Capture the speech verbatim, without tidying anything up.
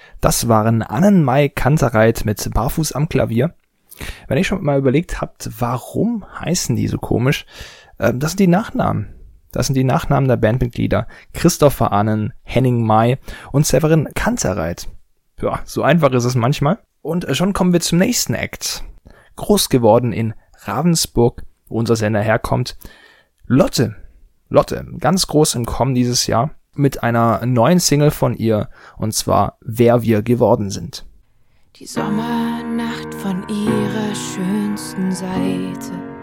Das waren Annenmai Kantereit mit Barfuß am Klavier. Wenn ihr schon mal überlegt habt, warum heißen die so komisch, äh, das sind die Nachnamen. Das sind die Nachnamen der Bandmitglieder Christopher Annen, Henning Mai und Severin Kantereit. Ja, so einfach ist es manchmal. Und schon kommen wir zum nächsten Act. Groß geworden in Ravensburg, wo unser Sender herkommt. Lotte. Lotte, ganz groß im Kommen dieses Jahr mit einer neuen Single von ihr, und zwar Wer wir geworden sind. Die Sommernacht von ihrer schönsten Seite